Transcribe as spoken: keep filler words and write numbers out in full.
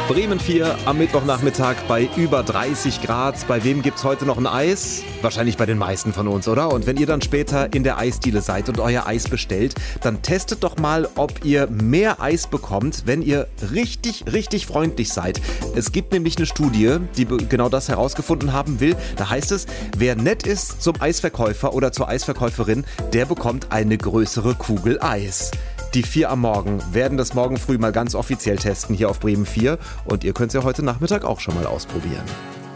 Bremen vier am Mittwochnachmittag bei über dreißig Grad. Bei wem gibt's heute noch ein Eis? Wahrscheinlich bei den meisten von uns, oder? Und wenn ihr dann später in der Eisdiele seid und euer Eis bestellt, dann testet doch mal, ob ihr mehr Eis bekommt, wenn ihr richtig, richtig freundlich seid. Es gibt nämlich eine Studie, die genau das herausgefunden haben will. Da heißt es, wer nett ist zum Eisverkäufer oder zur Eisverkäuferin, der bekommt eine größere Kugel Eis. Die vier am Morgen werden das morgen früh mal ganz offiziell testen hier auf Bremen vier und ihr könnt es ja heute Nachmittag auch schon mal ausprobieren.